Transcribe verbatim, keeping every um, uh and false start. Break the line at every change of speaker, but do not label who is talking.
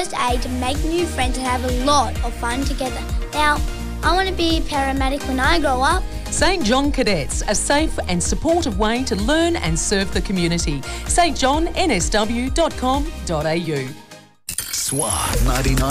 first aid to make new friends and have a lot of fun together. Now, I want to be a paramedic when I grow up.
Saint John Cadets, a safe and supportive way to learn and serve the community. s t john n s w dot com dot a u.
Swa ninety-nine.